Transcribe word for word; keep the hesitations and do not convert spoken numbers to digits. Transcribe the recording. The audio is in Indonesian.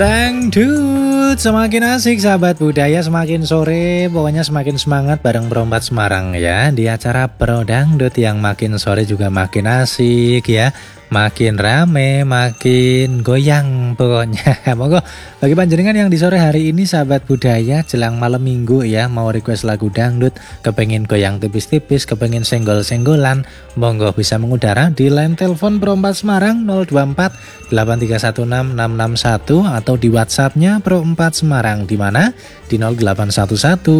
Dangdut semakin asik sahabat budaya, semakin sore pokoknya semakin semangat bareng Perompat Semarang ya. Di acara Pro Dangdut yang makin sore juga makin asik ya, makin rame, makin goyang pokoknya. Monggo bagi panjenengan yang di sore hari ini sahabat budaya jelang malam minggu ya, mau request lagu dangdut, kepengen goyang tipis-tipis, kepengen senggol-senggolan, monggo bisa mengudara di line telepon Perompat Semarang nol dua empat delapan tiga satu enam enam enam satu atau di WhatsAppnya Pro empat Semarang di mana di nol delapan satu satu